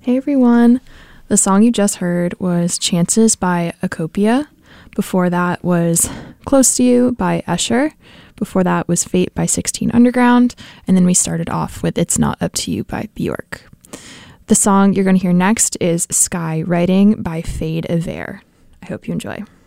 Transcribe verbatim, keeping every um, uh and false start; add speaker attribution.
Speaker 1: Hey everyone! The song you just heard was Chances by Acopia. Before that was Close to You by Escher. Before that was Fate by sixteen Underground. And then we started off with It's Not Up to You by Bjork. The song you're going to hear next is Sky Writing by Fade Aver. I hope you enjoy.